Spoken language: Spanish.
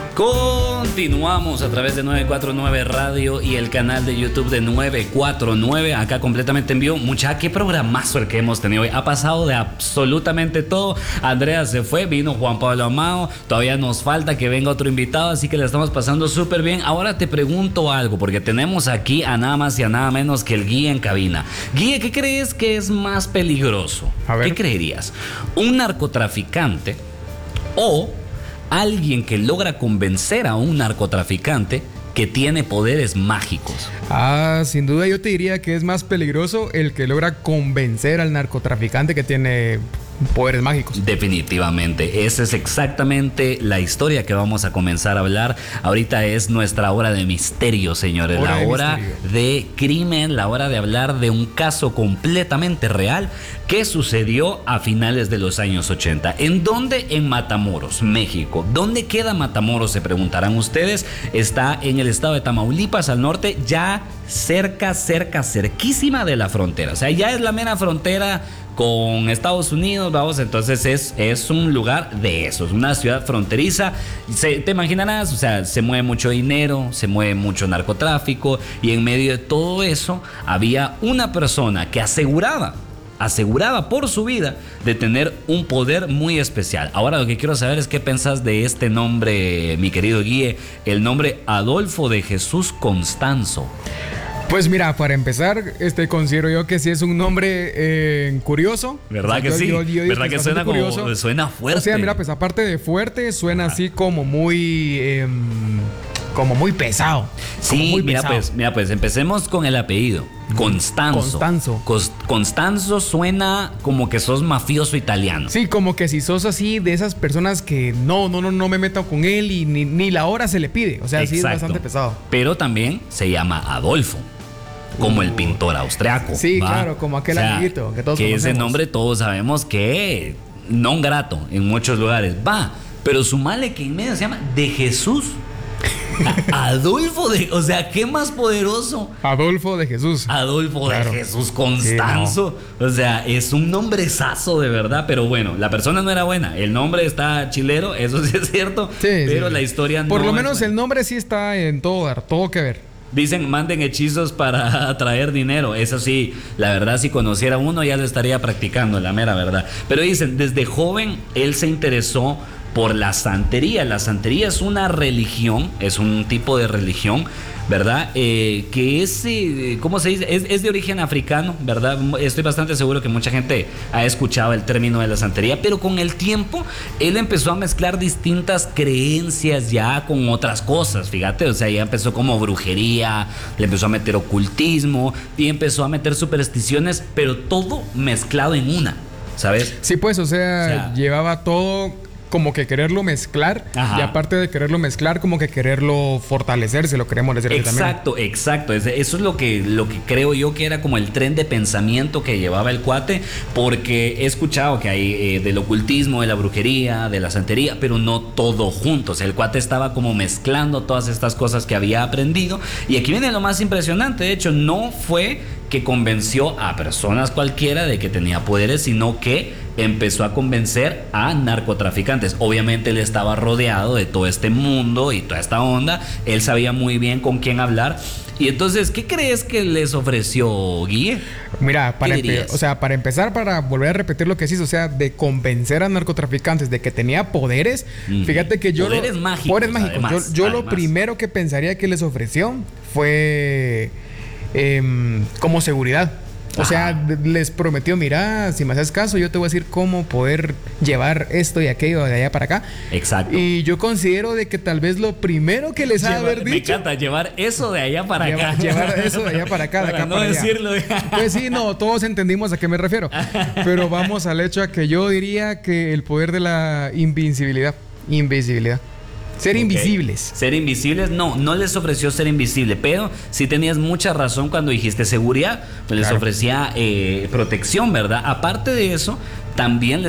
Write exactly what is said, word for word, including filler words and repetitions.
Continuamos a través de nueve cuatro nueve Radio y el canal de YouTube de nueve cuatro nueve, acá completamente en vivo. Mucha, qué programazo el que hemos tenido hoy. Ha pasado de absolutamente todo. Andrea se fue, vino Juan Pablo Amado. Todavía nos falta que venga otro invitado, así que le estamos pasando súper bien. Ahora te pregunto algo, porque tenemos aquí a nada más y a nada menos que el Guille en cabina. Guille, ¿qué crees que es más peligroso? A ver. ¿Qué creerías? ¿Un narcotraficante o alguien que logra convencer a un narcotraficante que tiene poderes mágicos? Ah, sin duda yo te diría que es más peligroso el que logra convencer al narcotraficante que tiene poderes mágicos. Definitivamente, esa es exactamente la historia que vamos a comenzar a hablar. Ahorita es nuestra hora de misterio, señores. Hora la de hora misterio. de crimen, la hora de hablar de un caso completamente real que sucedió a finales de los años ochenta. ¿En dónde? En Matamoros, México. ¿Dónde queda Matamoros? Se preguntarán ustedes. Está en el estado de Tamaulipas, al norte, ya cerca, cerca, cerquísima de la frontera. O sea, ya es la mera frontera con Estados Unidos, vamos, entonces es, es un lugar de esos, una ciudad fronteriza. Se, te imaginarás, o sea, se mueve mucho dinero, se mueve mucho narcotráfico, y en medio de todo eso había una persona que aseguraba, aseguraba por su vida de tener un poder muy especial. Ahora lo que quiero saber es qué pensás de este nombre, mi querido Guille, el nombre Adolfo de Jesús Constanzo. Pues mira, para empezar, este, considero yo que sí es un nombre eh, curioso. ¿Verdad O sea, que yo- sí? yo- yo digo ¿Verdad que que es suena bastante como, curioso. suena fuerte? O sea, mira, pues aparte de fuerte, suena así como muy, eh, como muy pesado. Como Sí, muy mira pesado. pues, mira pues, empecemos con el apellido. Constanzo. Constanzo. Cos- Constanzo suena como que sos mafioso italiano. Sí, como que si sos así de esas personas que no, no, no, no me meto con él y ni, ni la hora se le pide. O sea, sí es Exacto. bastante pesado. Pero también se llama Adolfo, como el pintor austriaco. Sí, ¿va? claro, como aquel amiguito que todos Que ese conocemos. nombre todos sabemos que non grato en muchos lugares. Va, pero sumale que en medio se llama de Jesús. A- Adolfo de, o sea, ¿qué más poderoso? Adolfo de Jesús. Adolfo Claro. de Jesús Constanzo. O sea, es un nombrezazo de verdad, pero bueno, la persona no era buena. El nombre está chilero, eso sí es cierto, Sí, pero sí. la historia no Por lo es menos buena. el nombre sí está en todo dar, todo que ver. Dicen, manden hechizos para atraer dinero. Eso sí, la verdad, si conociera uno ya lo estaría practicando, la mera verdad. Pero dicen, desde joven él se interesó por la santería. La santería es una religión, es un tipo de religión, ¿verdad? Eh, que es, eh, ¿cómo se dice? Es, es de origen africano, ¿verdad? Estoy bastante seguro que mucha gente ha escuchado el término de la santería, pero con el tiempo él empezó a mezclar distintas creencias ya con otras cosas, fíjate, o sea, ya empezó como brujería, le empezó a meter ocultismo y empezó a meter supersticiones, pero todo mezclado en una, ¿sabes? Sí, pues, o sea, O sea, llevaba todo como que quererlo mezclar. Ajá. Y aparte de quererlo mezclar, como que quererlo fortalecer, si lo queremos decir así también. Exacto, exacto. Es- Eso es lo que, lo que creo yo que era como el tren de pensamiento que llevaba el cuate, porque he escuchado que hay eh, del ocultismo, de la brujería, de la santería, pero no todo junto. O sea, el cuate estaba como mezclando todas estas cosas que había aprendido. Y aquí viene lo más impresionante. De hecho, no fue que convenció a personas cualquiera de que tenía poderes, sino que empezó a convencer a narcotraficantes. Obviamente él estaba rodeado de todo este mundo y toda esta onda. Él sabía muy bien con quién hablar. Y entonces, ¿qué crees que les ofreció Guille? Mira, para, ¿Qué empe- dirías? o sea, para empezar, para volver a repetir lo que decís, o sea, de convencer a narcotraficantes de que tenía poderes, Mm. fíjate que yo... Poderes lo, mágicos, Poderes mágicos. además, yo yo lo además. primero que pensaría que les ofreció fue em, como seguridad. O sea, Ajá. de- les prometió, mira, si me haces caso, yo te voy a decir cómo poder llevar esto y aquello de allá para acá. Exacto. Y yo considero de que tal vez lo primero que les ha de Llevar- haber me dicho... encanta llevar eso de allá para Lleva- acá. llevar eso de allá para acá, de Para acá no para allá. decirlo. Pues sí, no, todos entendimos a qué me refiero. Pero vamos al hecho a que yo diría que el poder de la invincibilidad. Invisibilidad. Ser Ok. invisibles. Ser invisibles, no, no les ofreció ser invisible, pero sí tenías mucha razón cuando dijiste seguridad, pues les Claro. ofrecía eh, protección, ¿verdad? Aparte de eso, también les